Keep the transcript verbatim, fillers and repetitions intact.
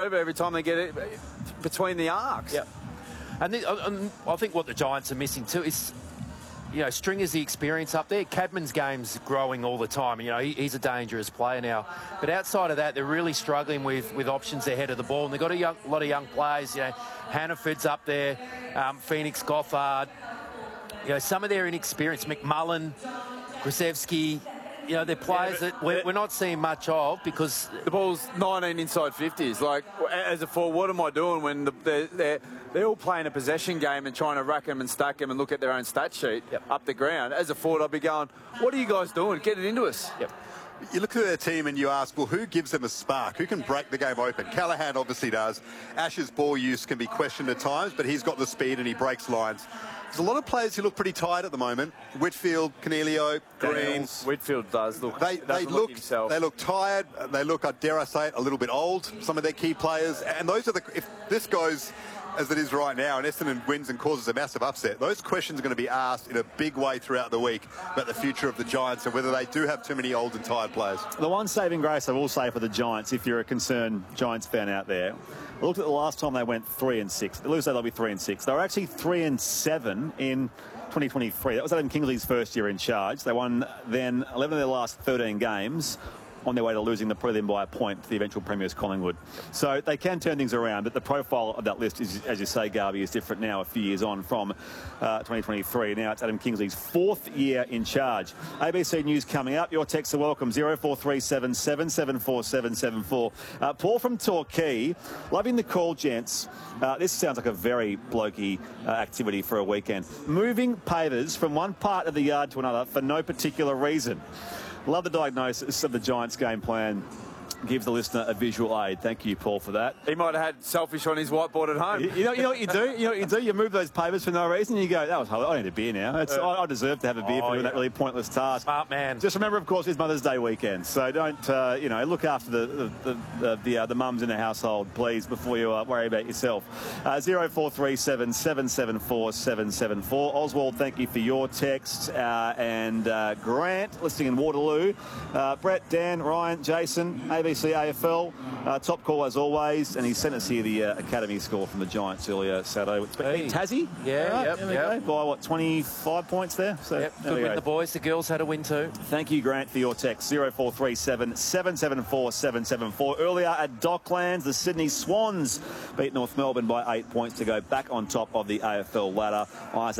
over every time they get it between the arcs. Yep. And, the, and I think what the Giants are missing too is, you know, Stringer's the experience up there. Cadman's game's growing all the time. You know, he, he's a dangerous player now. But outside of that, they're really struggling with, with options ahead of the ball. And they've got a young, lot of young players. You know, Hannaford's up there, um, Phoenix Goffard. You know, some of their inexperience, McMullen, Grusevsky. You know, they're players yeah, that we're, we're not seeing much of because the ball's nineteen inside fifties. Like, as a forward, what am I doing when the, they're, they're, they're all playing a possession game and trying to rack them and stack them and look at their own stat sheet yep. up the ground? As a forward, I'll be going, what are you guys doing? Get it into us. Yep. You look at their team and you ask, well, who gives them a spark? Who can break the game open? Callaghan obviously does. Ash's ball use can be questioned at times, but he's got the speed and he breaks lines. There's a lot of players who look pretty tired at the moment. Whitfield, Cornelio, Green. Whitfield does look. They, they look. Himself. They look tired. They look, dare I say it, a little bit old. Some of their key players, and those are the. If this goes as it is right now, and Essendon wins and causes a massive upset, those questions are going to be asked in a big way throughout the week about the future of the Giants and whether they do have too many old and tired players. The one saving grace I will say for the Giants, if you're a concerned Giants fan out there, I looked at the last time they went three and six. They lose, they'll be three and six. They were actually three and seven in twenty twenty-three. That was Adam Kingsley's first year in charge. They won then eleven of their last thirteen games, on their way to losing the prelim by a point to the eventual premiers Collingwood. So they can turn things around, but the profile of that list is, as you say, Garvey, is different now a few years on from uh, twenty twenty-three. Now it's Adam Kingsley's fourth year in charge. A B C News coming up. Your texts are welcome. zero four three seven, seven seven four, seven seven four. Uh, Paul from Torquay, loving the call, gents. Uh, this sounds like a very blokey uh, activity for a weekend. Moving pavers from one part of the yard to another for no particular reason. Love the diagnosis of the Giants game plan. Gives the listener a visual aid. Thank you, Paul, for that. He might have had selfish on his whiteboard at home. You, you, know, you know what you do? You know what you do? You move those pavers for no reason. And you go, that was hard. I need a beer now. It's, uh, I, I deserve to have a beer oh, for doing yeah. that really pointless task. Smart man. Just remember, of course, it's Mother's Day weekend. So don't, uh, you know, look after the the the, the, the, uh, the mums in the household, please, before you uh, worry about yourself. Uh, zero four three seven, seven seven four, seven seven four. Oswald, thank you for your text. Uh, and uh, Grant, listening in Waterloo. Uh, Brett, Dan, Ryan, Jason, A B C A F L. Uh, top call as always, and he sent us here the uh, Academy score from the Giants earlier Saturday. It's hey. Tassie? Yeah, right, yep, yep. By what, twenty-five points there? So yep, there good win go. the boys. The girls had a win too. Thank you, Grant, for your text. zero four three seven, seven seven four, seven seven four. Earlier at Docklands, the Sydney Swans beat North Melbourne by eight points to go back on top of the A F L ladder. Isaac